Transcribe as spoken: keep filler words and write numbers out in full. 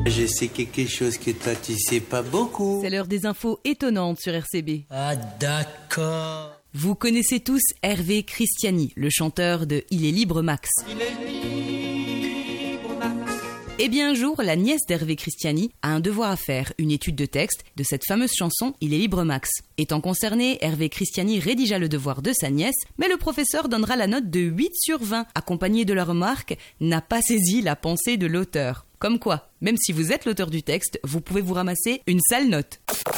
Je sais quelque chose que toi tu sais pas beaucoup. C'est l'heure des infos étonnantes sur R C B. Ah d'accord. Vous connaissez tous Hervé Christiani, le chanteur de Il est libre Max. Il est libre, Max. Eh bien un jour, la nièce d'Hervé Christiani a un devoir à faire, une étude de texte de cette fameuse chanson Il est libre Max. Étant concerné, Hervé Christiani rédigea le devoir de sa nièce, mais le professeur donnera la note de huit sur vingt, accompagnée de la remarque « n'a pas saisi la pensée de l'auteur ». Comme quoi, même si vous êtes l'auteur du texte, vous pouvez vous ramasser une sale note.